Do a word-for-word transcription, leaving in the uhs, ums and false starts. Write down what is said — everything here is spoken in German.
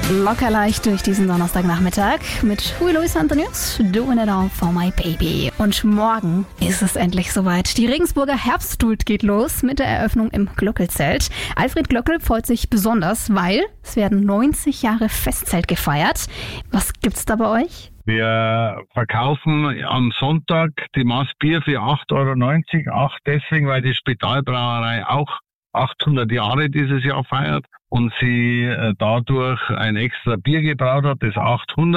Locker leicht durch diesen Donnerstagnachmittag mit Huey Lewis and the News, Doing It All for My Baby. Und morgen ist es endlich soweit. Die Regensburger Herbstduld geht los mit der Eröffnung im Glockelzelt. Alfred Glockel freut sich besonders, weil es werden neunzig Jahre Festzelt gefeiert. Was gibt's da bei euch? Wir verkaufen am Sonntag die Maß Bier für acht Euro neunzig. acht deswegen, weil die Spitalbrauerei auch achthundert Jahre dieses Jahr feiert und sie dadurch ein extra Bier gebraut hat, das achthundert.